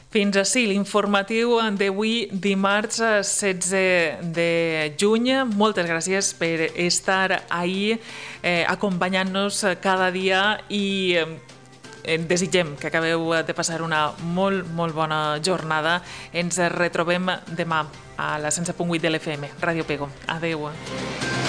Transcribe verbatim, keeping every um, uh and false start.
Fins així l'informatiu d'avui, dimarts setze de juny. Moltes gràcies per estar ahí eh, acompanyant-nos cada dia i eh, desitgem que acabeu de passar una molt, molt bona jornada. Ens retrobem demà a la cent set punt vuit de l'F M, Ràdio Pego. Adéu.